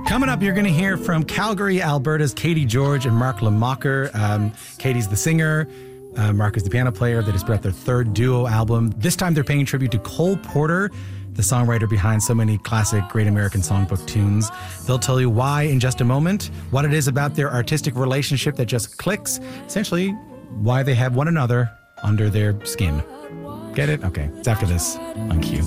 Coming up, you're going to hear from Calgary, Alberta's Katie George and Mark Lemacher. Katie's the singer. Mark is the piano player. They just put out their third duo album. This time they're paying tribute to Cole Porter, the songwriter behind so many classic Great American Songbook tunes. They'll tell you why in just a moment, what it is about their artistic relationship that just clicks, essentially why they have one another under their skin. Get it? Okay. It's after this on Q.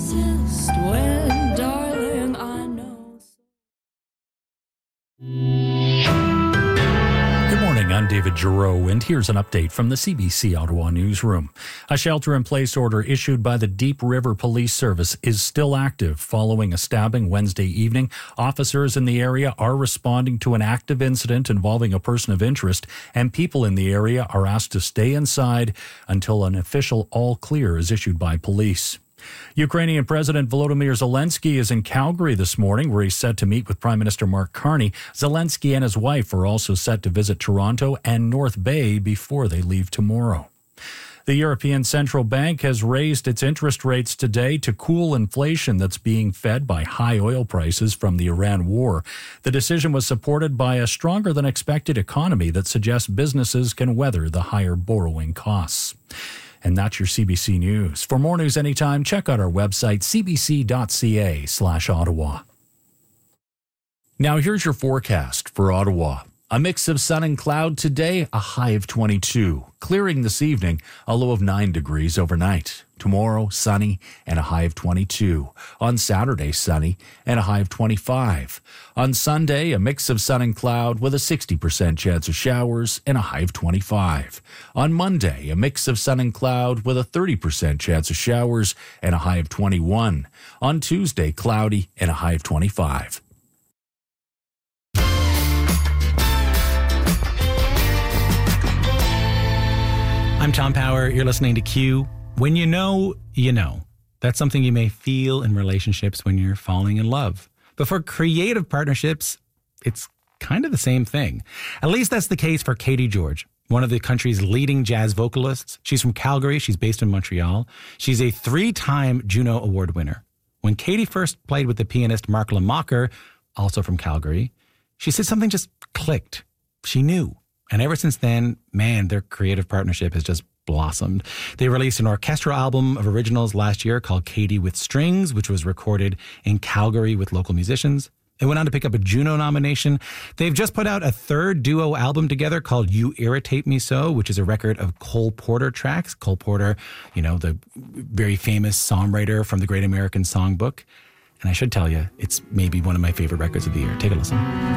Good morning, I'm David Giroux, and here's an update from the CBC Ottawa newsroom. A shelter-in-place order issued by the Deep River Police Service is still active following a stabbing Wednesday evening. Officers in the area are responding to an active incident involving a person of interest, and people in the area are asked to stay inside until an official all-clear is issued by police. Ukrainian President Volodymyr Zelensky is in Calgary this morning, where he's set to meet with Prime Minister Mark Carney. Zelensky and his wife are also set to visit Toronto and North Bay before they leave tomorrow. The European Central Bank has raised its interest rates today to cool inflation that's being fed by high oil prices from the Iran war. The decision was supported by a stronger than expected economy that suggests businesses can weather the higher borrowing costs. And that's your CBC News. For more news anytime, check out our website, cbc.ca/Ottawa. Now here's your forecast for Ottawa. A mix of sun and cloud today, a high of 22. Clearing this evening, a low of 9 degrees overnight. Tomorrow, sunny and a high of 22. On Saturday, sunny and a high of 25. On Sunday, a mix of sun and cloud with a 60% chance of showers and a high of 25. On Monday, a mix of sun and cloud with a 30% chance of showers and a high of 21. On Tuesday, cloudy and a high of 25. I'm Tom Power. You're listening to Q. When you know, you know. That's something you may feel in relationships when you're falling in love. But for creative partnerships, it's kind of the same thing. At least that's the case for Katie George, one of the country's leading jazz vocalists. She's from Calgary. She's based in Montreal. She's a 3-time Juno Award winner. When Katie first played with the pianist Mark Lemacher, also from Calgary, she said something just clicked. She knew. And ever since then, man, their creative partnership has just blossomed. They released an orchestral album of originals last year called Katie with Strings, which was recorded in Calgary with local musicians. They went on to pick up a Juno nomination. They've just put out a third duo album together called You Irritate Me So, which is a record of Cole Porter tracks. Cole Porter, you know, the very famous songwriter from the Great American Songbook. And I should tell you, it's maybe one of my favorite records of the year. Take a listen.